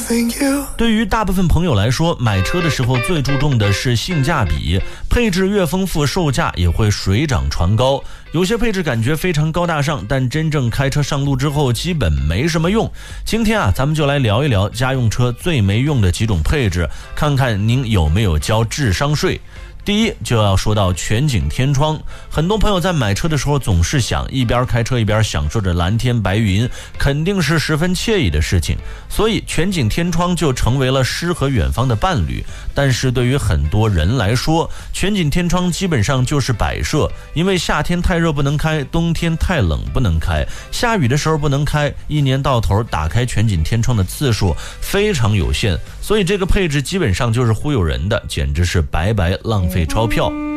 对于大部分朋友来说，买车的时候最注重的是性价比，配置越丰富，售价也会水涨船高。有些配置感觉非常高大上，但真正开车上路之后基本没什么用。今天啊，咱们就来聊一聊家用车最没用的几种配置，看看您有没有交智商税。第一，就要说到全景天窗。很多朋友在买车的时候总是想一边开车一边享受着蓝天白云，肯定是十分惬意的事情，所以全景天窗就成为了诗和远方的伴侣。但是对于很多人来说，全景天窗基本上就是摆设，因为夏天太热不能开，冬天太冷不能开，下雨的时候不能开，一年到头打开全景天窗的次数非常有限，所以这个配置基本上就是忽悠人的，简直是白白浪费钞票。